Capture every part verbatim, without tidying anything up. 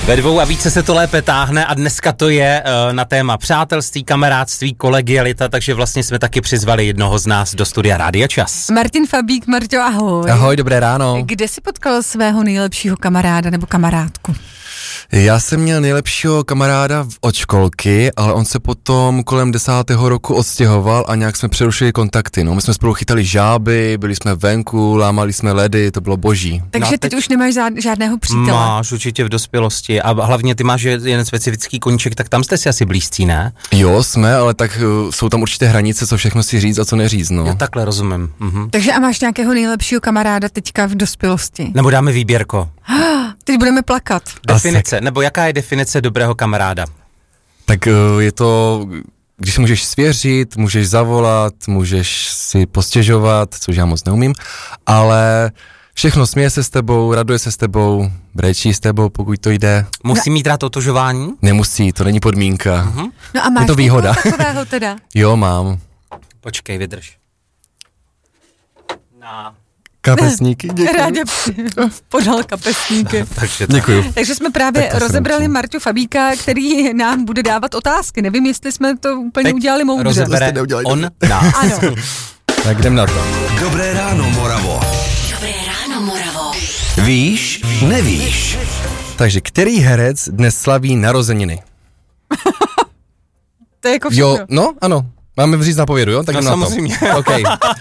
Ve dvou a více se to lépe táhne a dneska to je uh, na téma přátelství, kamarádství, kolegialita, takže vlastně jsme taky přizvali jednoho z nás do studia Rádia Čas. Martin Fabík, Marťo, ahoj. Ahoj, dobré ráno. Kde jsi potkal svého nejlepšího kamaráda nebo kamarádku? Já jsem měl nejlepšího kamaráda od školky, ale on se potom kolem desátého roku odstěhoval a nějak jsme přerušili kontakty. No, my jsme spolu chytali žáby, byli jsme venku, lámali jsme ledy, to bylo boží. Takže No, teď, teď už nemáš žád, žádného přítele. Máš určitě v dospělosti a hlavně ty máš jeden specifický koníček, tak tam jste si asi blízcí, ne? Jo, jsme, ale tak uh, jsou tam určité hranice, co všechno si říct a co neříct, no. Jo, takhle rozumím. Mhm. Takže a máš nějakého nejlepšího kamaráda teďka v dospělosti? Nebo dáme výběrko. Teď budeme plakat. Definice, nebo jaká je definice dobrého kamaráda? Tak uh, je to, když můžeš svěřit, můžeš zavolat, můžeš si postěžovat, což já moc neumím, ale všechno směje se s tebou, raduje se s tebou, brečí s tebou, pokud to jde. Musí mít rád otožování? Nemusí, to není podmínka. Mhm. No a máš Je to výhoda. takového teda? Jo, mám. Počkej, vydrž. Na... Kapesníky, děkuji. Rádi podal kapesníky. Takže to... Děkuji. Takže jsme právě Tak to se rozebrali naučím. Marťu Fabíka, který nám bude dávat otázky. Nevím, jestli jsme to úplně Teď udělali moudře. rozebere jste neudělali on nás. Ano. Tak jdem na to. Dobré ráno, Moravo. Dobré ráno, Moravo. Víš, nevíš. Takže který herec dnes slaví narozeniny? To je jako všechno. Jo, no, ano. Máme říct na povědu, jo? Tak No, jdem samozřejmě. na to. OK.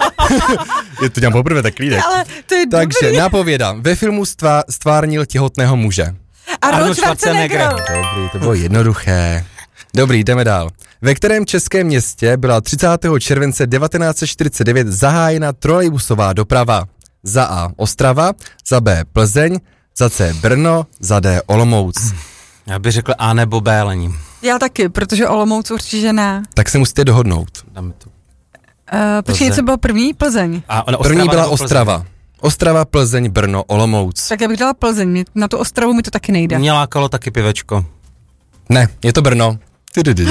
Je to dělám poprvé, tak klídek. Ale to je Takže dobrý. nápověda. Ve filmu stvá, stvárnil těhotného muže. Arnold Schwarzenegger. Dobrý, to bylo jednoduché. Dobrý, jdeme dál. Ve kterém českém městě byla třicátého července devatenáct set čtyřicet devět zahájena trolejbusová doprava? Za A. Ostrava, za B. Plzeň, za C. Brno, za D. Olomouc. Já bych řekl A nebo B, Lení. Já taky, protože Olomouc určitě ne. Tak se musíte dohodnout. Dáme to. Uh, počkej, co bylo první? Plzeň. A, ale První Ostrava byla nebo Plzeň? Ostrava. Ostrava, Plzeň, Brno, Olomouc. Tak já bych dala Plzeň, mě- na tu Ostravu mi to taky nejde. Mě lákalo taky pivečko. Ne, je to Brno. Tudududu.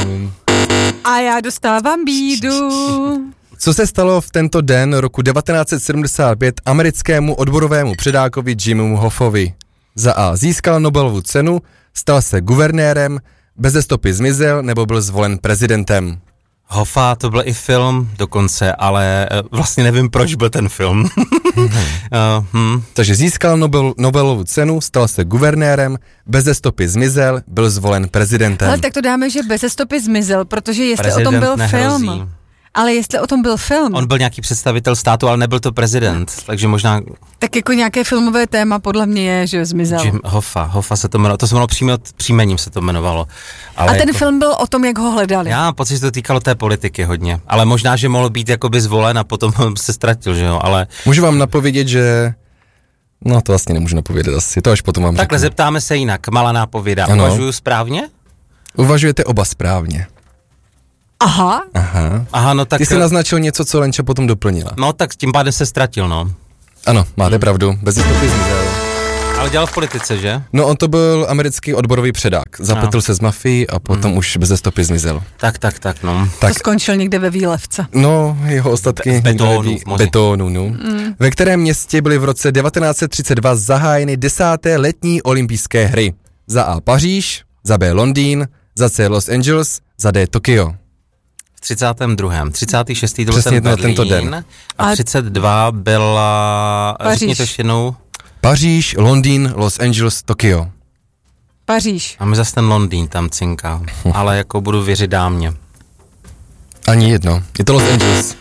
A já dostávám bídu. Co se stalo v tento den roku devatenáct set sedmdesát pět americkému odborovému předákovi Jimmymu Hoffovi? Za A. Získal Nobelovu cenu, stal se guvernérem, beze stopy zmizel nebo byl zvolen prezidentem? Hoffa, to byl i film dokonce, ale eh, vlastně nevím, proč byl ten film. uh, hm. Takže získal Nobel, Nobelovu cenu, stal se guvernérem, beze stopy zmizel, byl zvolen prezidentem. Ale tak to dáme, že beze stopy zmizel, protože jestli Prezident o tom byl nehrozí. film. Ale jestli o tom byl film, On byl nějaký představitel státu, ale nebyl to prezident, takže možná tak jako nějaké filmové téma podle mě je, že zmizel. Jim Hoffa, Hoffa se to jmenovalo, to se jmenovalo přímo příjmením se to jmenovalo. Ale A ten jako, film byl o tom, jak ho hledali. Já mám pocit, že to týkalo té politiky hodně, ale možná, že mohl být jakoby zvolen a potom se ztratil, že jo, ale Můžu vám napovědět, že... No to vlastně nemůžu napovědět asi, to až potom vám takhle řeknu. zeptáme se jinak, malá nápověda, Ano. uvažuju správně? Uvažujete oba správně. Aha, Aha. Aha, no tak, Ty jsi naznačil něco, co Lenča potom doplnila. no tak tím pádem se ztratil, no. Ano, máte pravdu, beze stopy zmizel. Ale dělal v politice, že? No on to byl americký odborový předák, zapletl No. se s mafií a potom už beze stopy zmizel. Tak, tak, tak, no. Tak. to skončil někde ve Výlevce. No, jeho ostatky... V betónu, někdo neví. v moři. Betónu, no. Mm. Ve kterém městě byly v roce devatenáct set třicet dva zahájeny desáté letní olympijské hry? Za A. Paříž, za B. Londýn, za C. Los Angeles, za D. Tokio. V třicátém druhém třicátý šestý to byl Přesně ten na Berlín tento den. a A- třicet dva byla, Paříž. řekni to ještě jednou, Paříž, Londýn, Los Angeles, Tokio. Paříž. máme zase ten Londýn tam cinká, ale jako budu věřit dámě. Ani jedno, je to Los Angeles.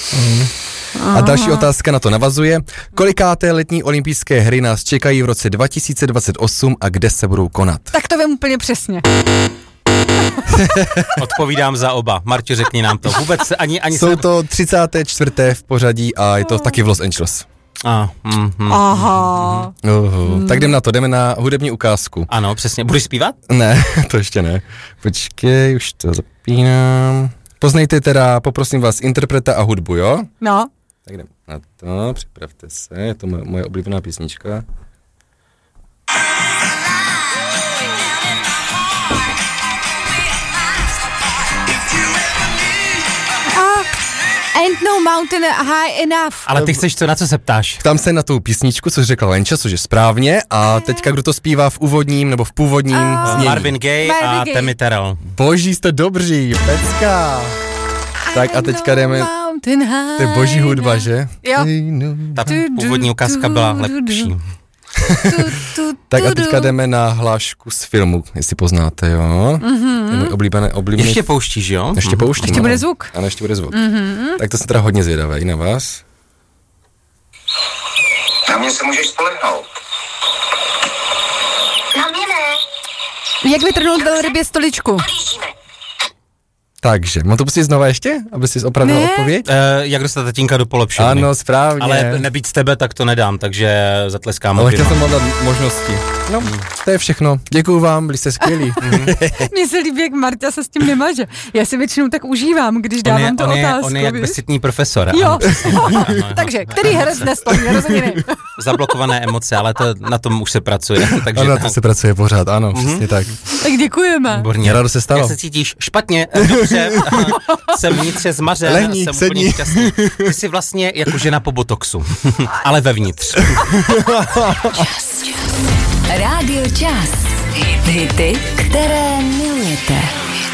A další otázka na to navazuje. Kolikáté letní olympijské hry nás čekají v roce dva tisíce dvacet osm a kde se budou konat? Tak to vím úplně přesně. Odpovídám za oba. Marťo, řekni nám to. Vůbec se ani, ani Jsou se... to třicáté čtvrté v pořadí a je to taky v Los Angeles. A, mm, mm. Aha. Uhu. Tak jdem na to, jdeme na hudební ukázku. Ano, přesně. Budeš zpívat? Ne, to ještě ne. Počkej, už to zapínám. Poznejte teda, poprosím vás, interpreta a hudbu, jo? No. Tak jdem na to, připravte se, je to moje, moje oblíbená písnička. Ain't no mountain high enough. Ale ty chceš co, na co se ptáš? Ptám se na tu písničku, což řekla Lenča, což je správně. A teďka kdo to zpívá v úvodním nebo v původním A- znění? Marvin Gaye Marvin a Gaye. Tammy Terrell. Boží, jste dobří, pecka. Tak a teďka jdeme, Mountain high to je boží hudba, enough. že? Jo. Ta původní ukázka byla lepší. Tu, tu, Tak a tu, teďka tu. jdeme na hlášku z filmu, jestli poznáte, jo? Mm-hmm. Můj oblíbený, oblíbený... Ještě pouštíš, jo? Ještě pouštím. Ještě ano. bude zvuk. Ano, ještě bude zvuk. Mm-hmm. Tak to jsem teda hodně zvědavý na vás. Na mě se můžeš spolehnout. Na mě ne. Jak vytrhnout velrybě stoličku? Blížíme. Takže, mám to pustit znova ještě, aby jsi opravila Ne. odpověď? Uh, jak dostat tatínka do polepšovny. Ano, správně. Ale nebýt z tebe, tak to nedám, takže zatleskám Ale chtěl oběma. jsem vám dát možnosti. No, to je všechno. Děkuju vám, byli jste skvělí. Mně se líbí, jak Marta se s tím nemaže. Já si většinou tak užívám, když On dávám je, tu on, je, otázku. on je jak víš? bezcitný profesor. Jo, Ano, přesně tak, ano, ano. takže který herec nestojí, rozhodně ne. Zablokované emoce, ale to, na tom už se pracuje. Takže Ano, tak. to se pracuje pořád, ano, přesně tak. Tak děkujeme. Výborně. Rado se stalo. Jak se cítíš? Špatně, dobře, jsem vnitřně zmařen, Lehni, jsem sedni. úplně šťastný. Ty jsi vlastně jako žena po botoxu, ale vevnitř. Rádio Čas. Hity, které milujete.